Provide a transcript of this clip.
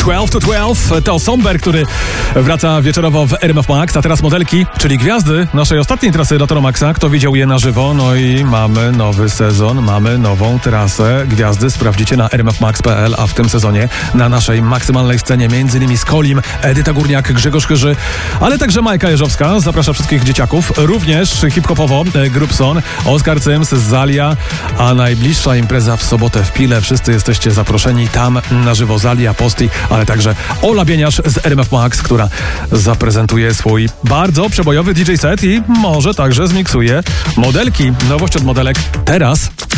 12 to 12 to Somber, który wraca wieczorowo w RMF Max, a teraz modelki, czyli gwiazdy naszej ostatniej trasy Latoro Maxa. Kto widział je na żywo? No i mamy nowy sezon, mamy nową trasę. Gwiazdy sprawdzicie na rmfmax.pl, a w tym sezonie na naszej maksymalnej scenie m.in. Skolim, Edyta Górniak, Grzegorz Chyży, ale także Majka Jeżowska. Zaprasza wszystkich dzieciaków. Również hip-hopowo Grupson, Oskar Cyms, Zalia, a najbliższa impreza w sobotę w Pile. Wszyscy jesteście zaproszeni tam na żywo. Zalia, Posti, ale także Ola Bieniasz z RMF Max, która zaprezentuje swój bardzo przebojowy DJ set i może także zmiksuje modelki. Nowość od modelek teraz.